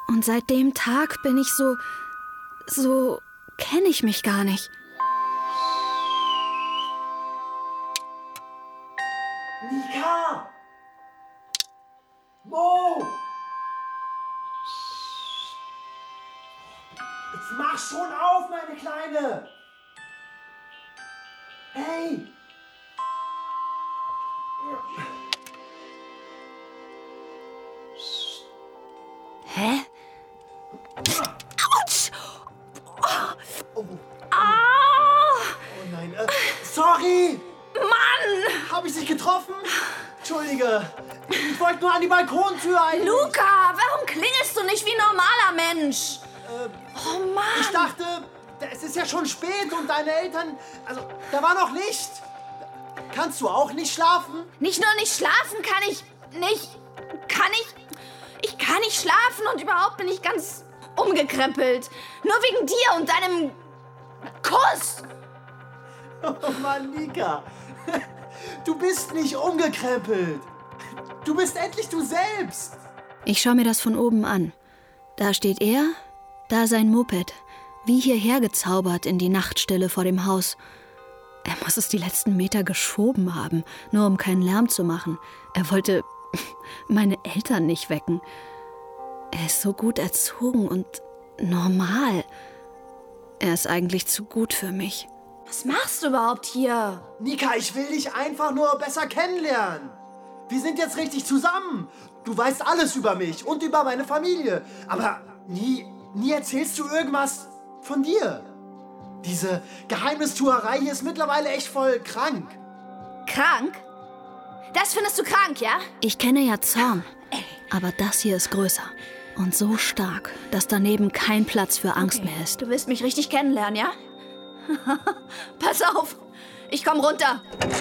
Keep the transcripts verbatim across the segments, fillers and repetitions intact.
Und seit dem Tag bin ich so... so... kenne ich mich gar nicht. Nika! Mo! Jetzt mach schon auf, meine Kleine! Hey! Hä? Autsch! Oh, Ah! oh nein, äh, sorry! Mann! Hab ich dich getroffen? Entschuldige, ich wollte nur an die Balkontür eigentlich. Luca, warum klingelst du nicht wie ein normaler Mensch? Äh, Oh Mann! Ich dachte, es ist ja schon spät und deine Eltern... Also, da war noch Licht. Kannst du auch nicht schlafen? Nicht nur nicht schlafen kann ich nicht... Kann ich... Ich kann nicht schlafen und überhaupt bin ich ganz umgekrempelt. Nur wegen dir und deinem Kuss. Oh Mann, Nika. Du bist nicht umgekrempelt. Du bist endlich du selbst. Ich schaue mir das von oben an. Da steht er, da sein Moped, wie hierher gezaubert in die Nachtstille vor dem Haus. Er muss es die letzten Meter geschoben haben, nur um keinen Lärm zu machen. Er wollte meine Eltern nicht wecken. Er ist so gut erzogen und normal. Er ist eigentlich zu gut für mich. Was machst du überhaupt hier? Nika, ich will dich einfach nur besser kennenlernen. Wir sind jetzt richtig zusammen. Du weißt alles über mich und über meine Familie. Aber nie, nie erzählst du irgendwas von dir. Diese Geheimnistuerei hier ist mittlerweile echt voll krank. Krank? Das findest du krank, ja? Ich kenne ja Zorn, aber das hier ist größer. Und so stark, dass daneben kein Platz für Angst okay. mehr ist. Du willst mich richtig kennenlernen, ja? Pass auf, ich komm runter.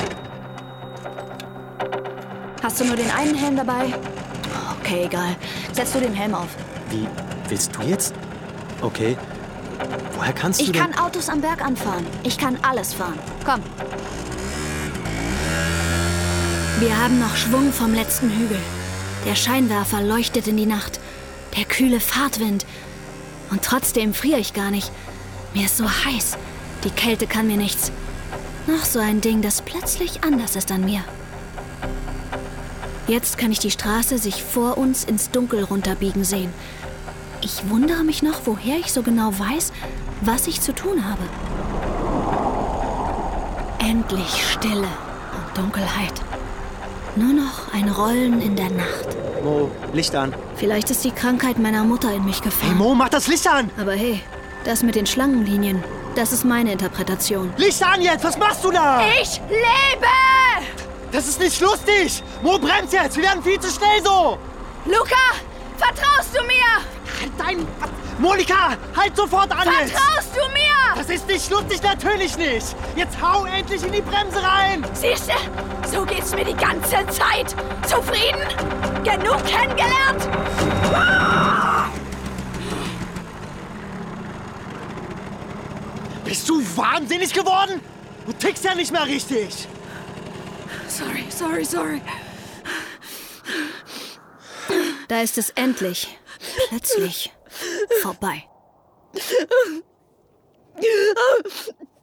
Hast du nur den einen Helm dabei? Okay, egal. Setz du den Helm auf. Wie, willst du jetzt? Okay. Woher kannst du Ich denn... kann Autos am Berg anfahren. Ich kann alles fahren. Komm. Wir haben noch Schwung vom letzten Hügel. Der Scheinwerfer leuchtet in die Nacht. Der kühle Fahrtwind. Und trotzdem friere ich gar nicht. Mir ist so heiß. Die Kälte kann mir nichts. Noch so ein Ding, das plötzlich anders ist an mir. Jetzt kann ich die Straße sich vor uns ins Dunkel runterbiegen sehen. Ich wundere mich noch, woher ich so genau weiß, was ich zu tun habe. Endlich Stille und Dunkelheit. Nur noch ein Rollen in der Nacht. Mo, Licht an. Vielleicht ist die Krankheit meiner Mutter in mich gefahren. Hey Mo, mach das Licht an! Aber hey, das mit den Schlangenlinien, das ist meine Interpretation. Licht an jetzt, was machst du da? Ich lebe! Das ist nicht lustig! Mo, bremst jetzt, wir werden viel zu schnell so! Luca, vertraust du mir? Halt dein... Monika, halt sofort an jetzt! Vertraust du mir? Das ist nicht lustig, natürlich nicht! Jetzt hau endlich in die Bremse rein! Siehste, so geht's mir die ganze Zeit. Zufrieden? Genug kennengelernt? Ah! Bist du wahnsinnig geworden? Du tickst ja nicht mehr richtig! Sorry, sorry, sorry. Da ist es endlich, plötzlich, vorbei.